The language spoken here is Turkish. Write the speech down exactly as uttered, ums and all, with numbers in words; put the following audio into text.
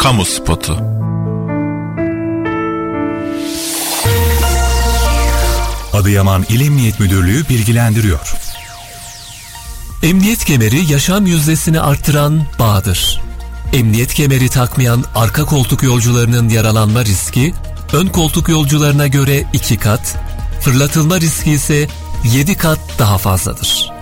Kamu spotu. Adıyaman İl Emniyet Müdürlüğü bilgilendiriyor. Emniyet kemeri yaşam yüzdesini arttıran bağdır. Emniyet kemeri takmayan arka koltuk yolcularının yaralanma riski, ön koltuk yolcularına göre iki kat, fırlatılma riski ise yedi kat daha fazladır.